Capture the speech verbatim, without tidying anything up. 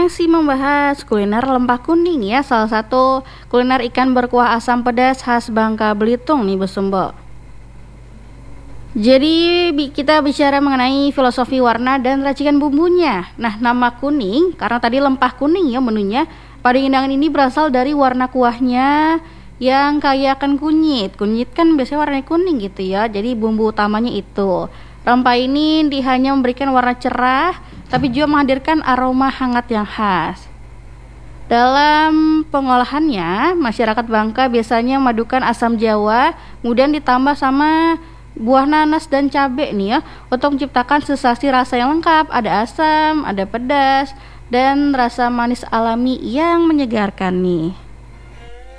masih membahas kuliner lempah kuning ya, salah satu kuliner ikan berkuah asam pedas khas Bangka Belitung nih Besumbo. Jadi kita bicara mengenai filosofi warna dan racikan bumbunya. Nah, nama kuning karena tadi lempah kuning ya menunya. Pada hidangan ini berasal dari warna kuahnya yang kaya akan kunyit. Kunyit kan biasanya warnanya kuning gitu ya. Jadi bumbu utamanya itu. Rempah ini hanya memberikan warna cerah, tapi juga menghadirkan aroma hangat yang khas. Dalam pengolahannya, masyarakat Bangka biasanya memadukan asam jawa, kemudian ditambah sama buah nanas dan cabai nih ya, untuk menciptakan sensasi rasa yang lengkap. Ada asam, ada pedas, dan rasa manis alami yang menyegarkan nih.